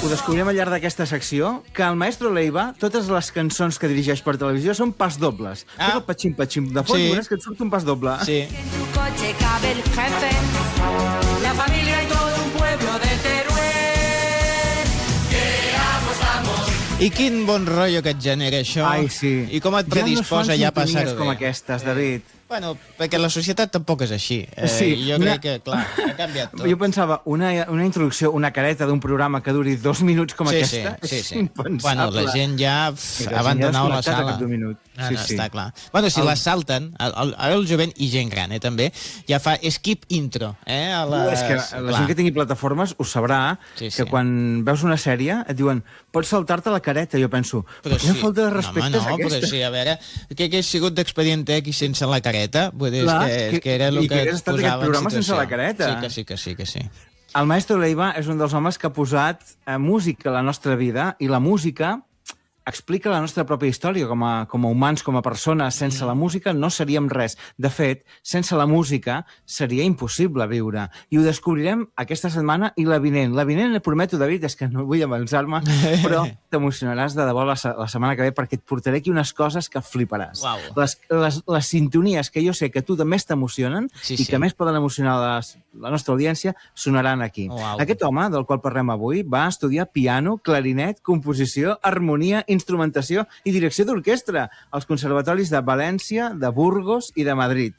ho descobrirem al llarg d'aquesta secció, que el maestro Leiva, totes les cançons que dirigeix per televisió són pas dobles. Tot el patxim-patxim de fons, veuràs que et surt un pas doble. Sí. En tu coche cabe el jefe, la familia y todo un pueblo de Teruel. Que vamos. I quin bon rotllo que et genera això. Ai, sí. I com et predisposa ja a passar-ho bé. com aquestes, David. Bueno, perquè la societat tampoc és així. Sí, jo crec que, clar, ha canviat tot. Jo pensava, una introducció, una careta d'un programa que duri 2 minuts com aquesta, sí. és impensable. Bueno, la gent ja ha abandonat la sala. Està clar. Bueno, si la salten, el jovent i gent gran, també, ja fa skip intro. És que la gent que tingui plataformes ho sabrà, que quan veus una sèrie et diuen pots saltar-te la careta. Jo penso, però quina falta de respecte és aquesta? Però sí, a veure, què hagués sigut d'Expedient X sense la careta? Vull dir, que era el que et posava en situació. Sense la careta. Sí que sí. El maestro Leiva és un dels homes que ha posat música a la nostra vida, i la música explica la nostra pròpia història com a humans, com a persones. Sense la música no seríem res. De fet, sense la música seria impossible viure. I ho descobrirem aquesta setmana i la vinent. La vinent, et prometo, David, és que no vull avançar-me, però t'emocionaràs de debò la setmana que ve, perquè et portaré aquí unes coses que fliparàs. Les sintonies que jo sé que tu també t'emocionen i que més poden emocionar la nostra audiència sonaran aquí. Aquest home, del qual parlem avui, va estudiar piano, clarinet, composició, harmonia, instrumentació i direcció d'orquestra als conservatoris de València, de Burgos i de Madrid.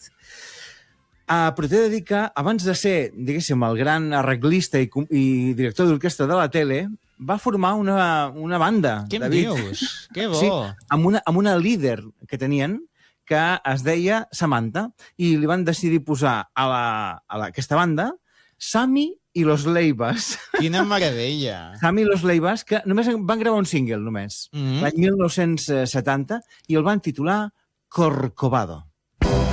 Però t'he de dir que, abans de ser, diguéssim, el gran arreglista i director d'orquestra de la tele, va formar una banda. Què em dius? Que bo! Sí, amb una líder que tenien, que es deia Samantha, i li van decidir posar a aquesta banda Sammy i los Leivas. Quina meravella! Sammy i los Leivas, que només van gravar un single, l'any 1970, i el van titular Corcovado.